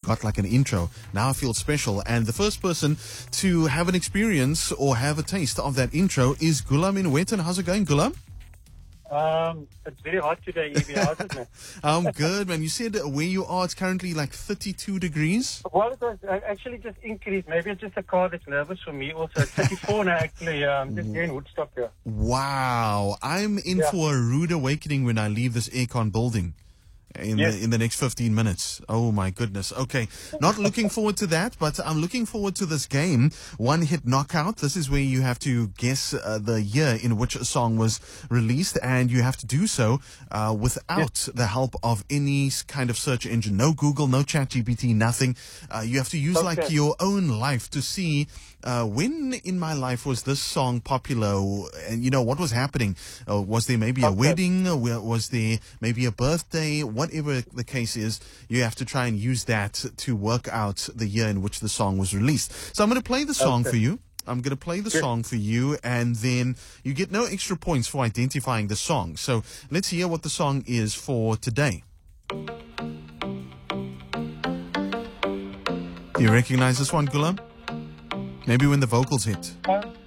got like an intro. Now I feel special. And the first person to have an experience or have a taste of that intro is Gulam in Wetton. How's it going, Gulam? It's very hot today, Evie. How's it, man? I'm good, man. You said where you are, it's currently like 32 degrees. Well, it was actually just increased. Maybe it's just a car that's nervous for me. Also, it's 34 now, actually. Just here in Woodstock here. Wow. I'm in for a rude awakening when I leave this aircon building in the next 15 minutes. Oh my goodness. Okay. Not looking forward to that, but I'm looking forward to this game. One hit knockout. This is where you have to guess the year in which a song was released, and you have to do so without the help of any kind of search engine. No Google, no ChatGPT, nothing. You have to use like your own life to see when in my life was this song popular, and you know what was happening. Was there maybe a wedding? Was there maybe a birthday? Whatever the case is, you have to try and use that to work out the year in which the song was released. So I'm going to play the song for you. I'm going to play the song for you, and then you get no extra points for identifying the song. So let's hear what the song is for today. Do you recognize this one, Gulam? Maybe when the vocals hit.